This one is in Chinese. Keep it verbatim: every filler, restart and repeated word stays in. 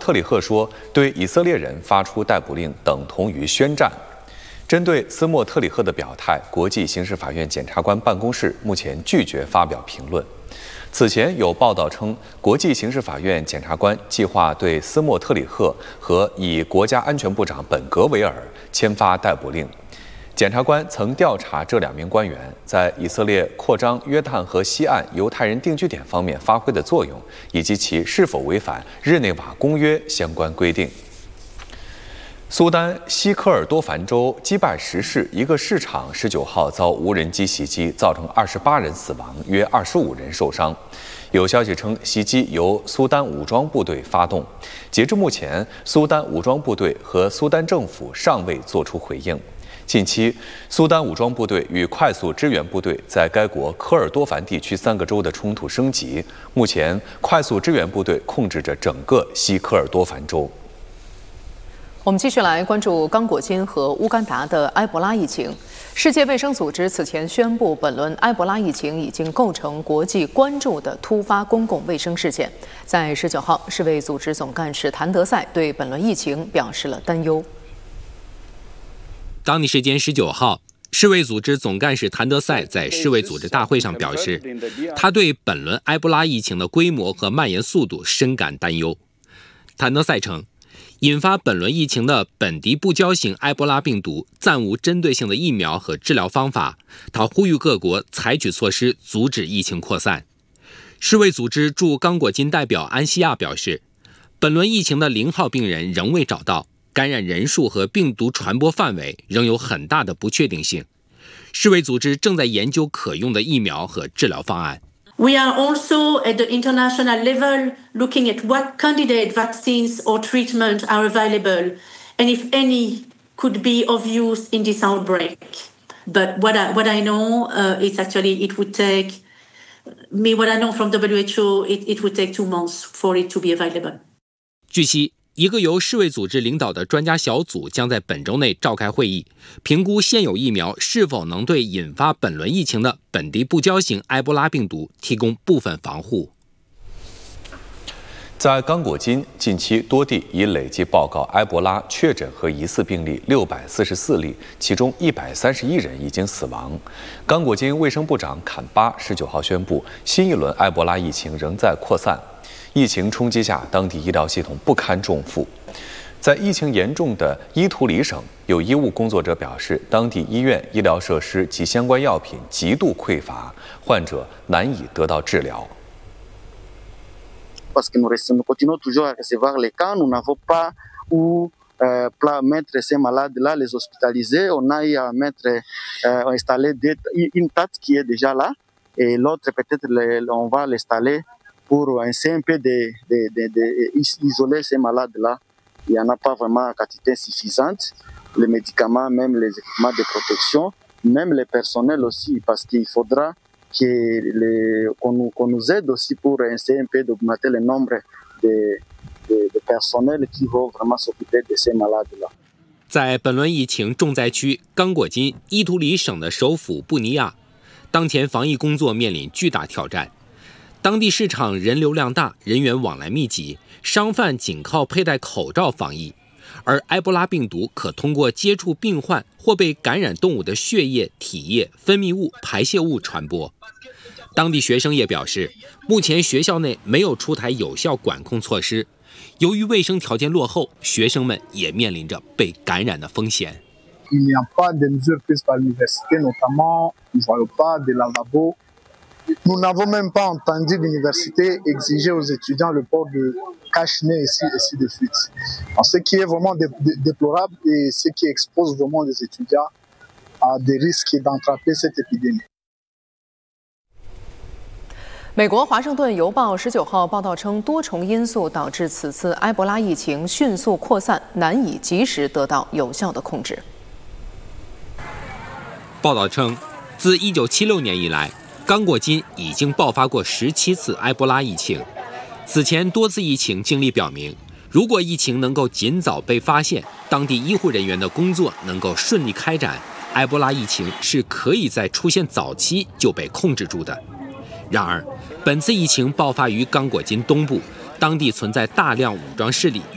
特里赫说，对以色列人发出逮捕令等同于宣战。针对斯莫特里赫的表态，国际刑事法院检察官办公室目前拒绝发表评论。此前有报道称，国际刑事法院检察官计划对斯莫特里赫和以国家安全部长本格维尔签发逮捕令。检察官曾调查这两名官员在以色列扩张约旦河西岸犹太人定居点方面发挥的作用，以及其是否违反日内瓦公约相关规定。苏丹西科尔多凡州击败什市一个市场十九号遭无人机袭击，造成二十八人死亡，约二十五人受伤。有消息称，袭击由苏丹武装部队发动。截至目前，苏丹武装部队和苏丹政府尚未作出回应。近期，苏丹武装部队与快速支援部队在该国科尔多凡地区三个州的冲突升级。目前，快速支援部队控制着整个西科尔多凡州。 我们继续来关注刚果金和乌干达的埃博拉疫情。世界卫生组织此前宣布，本轮埃博拉疫情已经构成国际关注的突发公共卫生事件。在十九号，世卫组织总干事谭德赛对本轮疫情表示了担忧。 当地时间十九号，世卫组织总干事谭德赛在世卫组织大会上表示，他对本轮埃博拉疫情的规模和蔓延速度深感担忧。谭德赛称，引发本轮疫情的本地不交型埃博拉病毒暂无针对性的疫苗和治疗方法，他呼吁各国采取措施阻止疫情扩散。世卫组织驻刚果金代表安西亚表示，本轮疫情的零号病人仍未找到，感染人数和病毒传播范围仍有很大的不确定性。世卫组织正在研究可用的疫苗和治疗方案。 We are also at the international level looking at what candidate vaccines or treatment are available and if any could be of use in this outbreak. But what I, what I know uh, is actually it would take, me what I know from W H O, it, it would take two months for it to be available. 据悉，一个由世卫组织领导的专家小组将在本周内召开会议，评估现有疫苗是否能对引发本轮疫情的本地不交型埃博拉病毒提供部分防护。 在刚果金，近期多地已累计报告埃博拉确诊和疑似病例六百四十四例，其中一百三十一人已经死亡。刚果金卫生部长坎巴十九号宣布，新一轮埃博拉疫情仍在扩散。疫情冲击下，当地医疗系统不堪重负。在疫情严重的伊图里省，有医务工作者表示，当地医院、医疗设施及相关药品极度匮乏，患者难以得到治疗。 Parce que nous continuons toujours à recevoir les cas, nous n'avons pas où euh, mettre ces malades-là, les hospitaliser. On a eu à mettre, euh, installer des, une tente qui est déjà là, et l'autre peut-être les, on va l'installer pour essayer un peu de, de, de, de isoler ces malades-là. Il n'y en a pas vraiment en quantité suffisante. Les médicaments, même les équipements de protection, même les personnels aussi, parce qu'il faudra que les, qu'on, nous, qu'on nous aide aussi pour essayer un peu d'augmenter le nombre de, de, de personnels qui vont vraiment s'occuper de ces malades-là. 在本轮疫情重灾区刚果金伊图里省的首府布尼亚，当前防疫工作面临巨大挑战。当地市场人流量大，人员往来密集，商贩仅靠佩戴口罩防疫，而埃博拉病毒可通过接触病患或被感染动物的血液、体液、分泌物、排泄物传播。当地学生也表示，目前学校内没有出台有效管控措施，由于卫生条件落后，学生们也面临着被感染的风险。 Il n'y a pas de mesures prises par l'université, notamment, nous ne voyons pas de lavabo. Nous n'avons même pas entendu l'université exiger aux étudiants le port de cache-nez ici, et ainsi de suite. Alors, ce qui est vraiment dé dé déplorable et ce qui expose vraiment les étudiants à des risques d'attraper cette épidémie. 美国《华盛顿邮报》十九号报道称，多重因素导致此次埃博拉疫情迅速扩散，难以及时得到有效的控制。 报道称，自一九七六年以来，刚果金已经爆发过十七次埃博拉疫情。此前多次疫情经历表明，如果疫情能够尽早被发现，当地医护人员的工作能够顺利开展，埃博拉疫情是可以在出现早期就被控制住的。然而，本次疫情爆发于刚果金东部，当地存在大量武装势力